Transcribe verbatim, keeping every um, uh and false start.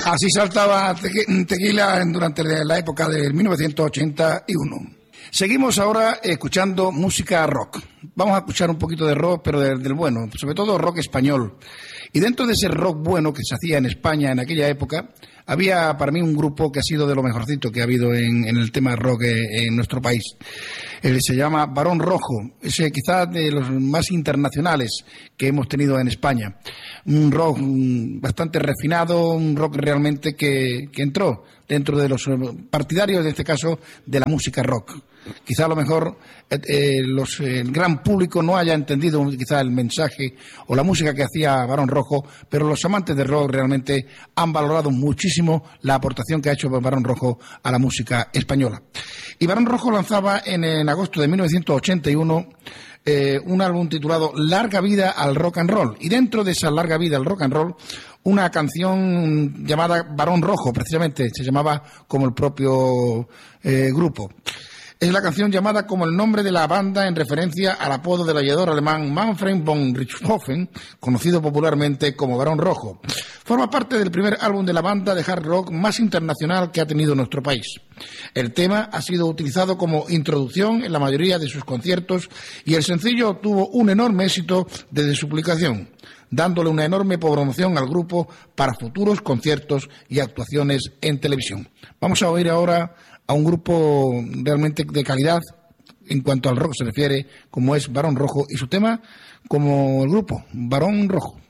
Así saltaba Tequi- Tequila durante la época de mil novecientos ochenta y uno. Seguimos ahora escuchando música rock. Vamos a escuchar un poquito de rock, pero del, del bueno, sobre todo rock español. Y dentro de ese rock bueno que se hacía en España en aquella época, había para mí un grupo que ha sido de lo mejorcito que ha habido en, en el tema rock en, en nuestro país. Él se llama Barón Rojo, es eh, quizás de los más internacionales que hemos tenido en España. Un rock mm, bastante refinado, un rock realmente que, que entró dentro de los partidarios, en este caso, de la música rock. Quizá a lo mejor eh, eh, los, eh, el gran público no haya entendido quizá el mensaje o la música que hacía Barón Rojo, pero los amantes de rock realmente han valorado muchísimo la aportación que ha hecho Barón Rojo a la música española. Y Barón Rojo lanzaba en, en agosto de mil novecientos ochenta y uno eh, un álbum titulado Larga Vida al Rock and Roll, y dentro de esa Larga Vida al Rock and Roll una canción llamada Barón Rojo, precisamente se llamaba como el propio eh, grupo. Es la canción llamada como el nombre de la banda en referencia al apodo del aviador alemán Manfred von Richthofen, conocido popularmente como Barón Rojo. Forma parte del primer álbum de la banda de hard rock más internacional que ha tenido nuestro país. El tema ha sido utilizado como introducción en la mayoría de sus conciertos y el sencillo obtuvo un enorme éxito desde su publicación, dándole una enorme promoción al grupo para futuros conciertos y actuaciones en televisión. Vamos a oír ahora a un grupo realmente de calidad en cuanto al rock se refiere, como es Barón Rojo, y su tema como el grupo, Barón Rojo.